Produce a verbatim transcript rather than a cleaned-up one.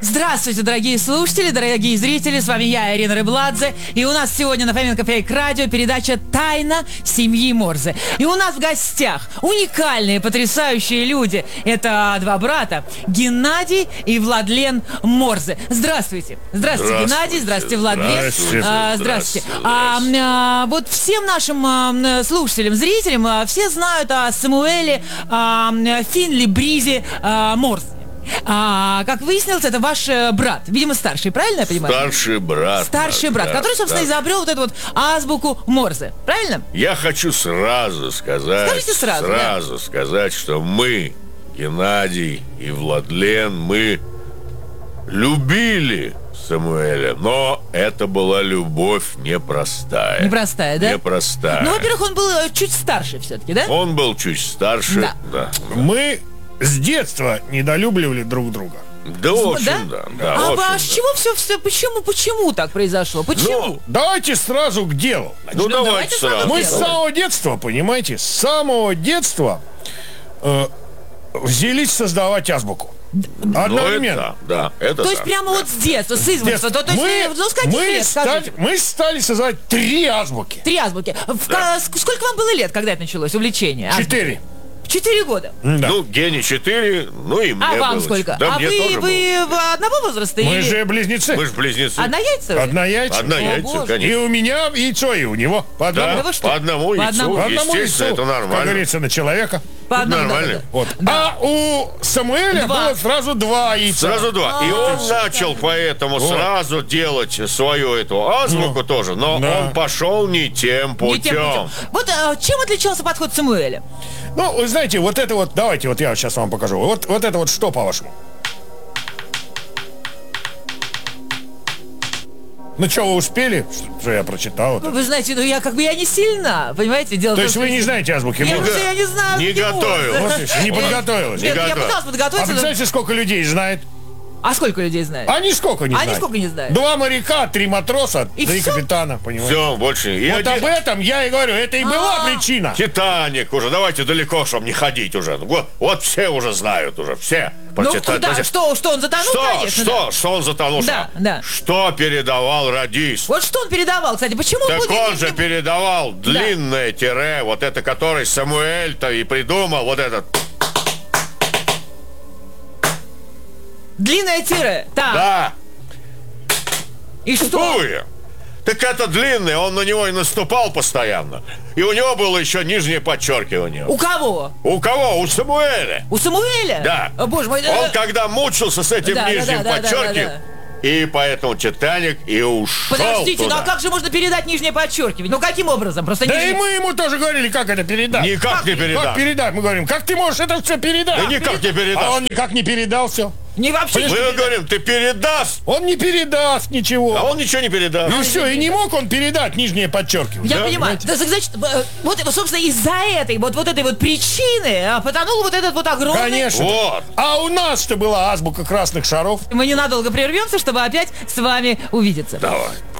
Здравствуйте, дорогие слушатели, дорогие зрители, с вами я, Ирина Рыбладзе, и у нас сегодня на Фоменко Фейк Радио передача «Тайна семьи Морзе». И у нас в гостях уникальные, потрясающие люди. Это два брата, Геннадий и Владлен Морзе. Здравствуйте. Здравствуйте, Здравствуйте. Геннадий, здравствуйте, Владлен. Здравствуйте. А, здравствуйте. А, а, вот всем нашим а, слушателям, зрителям, а, все знают о Самуэле а, Финли Бризе а, Морзе. А, как выяснилось, это ваш э, брат, видимо, старший, правильно я понимаю? Старший брат. Старший наш, брат, да, который, собственно, да. изобрел вот эту вот азбуку Морзе, правильно? Я хочу сразу сказать, Скажите сразу, сразу сказать, что мы, Геннадий и Владлен, мы любили Самуэля, но это была любовь непростая. Непростая, да? Непростая. Ну, во-первых, он был э, чуть старше все-таки, да? Он был чуть старше. Да. Да, Мы с детства недолюбливали друг друга. да очень, Да? да. да, а очень, а да. с чего все, все, почему, почему так произошло? Почему? Ну, Давайте сразу к делу. Ну, ну, давайте давайте сразу. сразу. Мы дело. с самого детства, понимаете, с самого детства э, взялись создавать азбуку. Ну, Одновременно. это, да, это То есть да. прямо вот с детства, с измольства, то, то есть, мы, э, ну, с каких мы лет, стали, скажите? мы стали создавать три азбуки. Три азбуки. В ка- ск- Сколько вам было лет, когда это началось, увлечение? азбукой? Четыре. Четыре года. Да. Ну, Гене четыре, ну и мне А вам было сколько? Да, а мне вы, тоже вы в одного возраста? Мы или... же близнецы. было. Мы же близнецы. Однояйцевые? Однояйцы. Однояйцы, О, боже. И конечно. у меня яйцо, и у него. По одному. Да, Да вы что? по одному По яйцу, одному. По одному естественно, яйцу, это как нормально. говорится, на человека. По одному, нормально. да, да. Вот. Да. А у Самуэля Два. было сразу два яйца. Сразу два. А, И он вот начал поэтому Вот. сразу делать свою эту азбуку Ну, тоже, но да. он пошел не тем Не путем. тем путем. Вот а, чем отличался подход Самуэля? Ну, вы знаете, вот это вот, давайте, вот я сейчас вам покажу. Вот, вот это вот что, по-вашему? Ну, что, вы успели? Что, что я прочитал? Ну, Это? вы знаете, ну я как бы я не сильна, понимаете, дело в То том, есть что- вы не знаете азбуки Я, Морзе? просто- я не знаю. Не азбуки готовилась. Морзе. Вот видишь, не подготовилась. Нет, Не я готов. пыталась А подготовиться. но- представляете, сколько людей знает? А сколько людей знает? Они сколько не Они знают? сколько не знают? Два моряка, три матроса, И три всё? капитана, понимаете? Все, больше. И Вот один- об этом я и говорю, это и была А. причина. Титаник уже, давайте далеко, чтобы не ходить уже. Вот, вот все уже знают уже, все. Про Ну, Титаник. куда? Знаете, Что, что он затонул, Что, конечно. что, да. что он затонул? Да, да. Что передавал радист? Вот что он передавал, кстати, почему Так будет- он же передавал длинное тире, вот это, который Самуэль-то и придумал, вот этот. Длинное тире. Так. Да, И что? хуя. Так это длинное, он на него и наступал постоянно. И у него было еще нижнее подчеркивание. У кого? У кого? У Самуэля. У Самуэля? Да. О, боже мой. Он э, когда мучился с этим Да, да, нижним да, да, да, подчеркиванием, да, и поэтому Титаник и ушел Подождите, туда. ну а как же можно передать нижнее подчеркивание? Ну каким образом? Просто Да нижнее- и мы ему тоже говорили, как это передать. Никак не Как передать. передать? Мы говорим, как ты можешь это все передать? Да никак не передашь. А он никак не передал все. Не вообще. Мы не- говорим, ты передаст, Он не передаст ничего. а он ничего не передаст. И все, и не мог он передать нижнее подчеркивание. Я Да, понимаю. Да, значит, э, вот, собственно, из-за этой, вот, вот этой вот причины а, потонул вот этот вот огромный... Конечно. Вот. А у нас-то была азбука красных шаров. Мы ненадолго прервемся, чтобы опять с вами увидеться. Давай.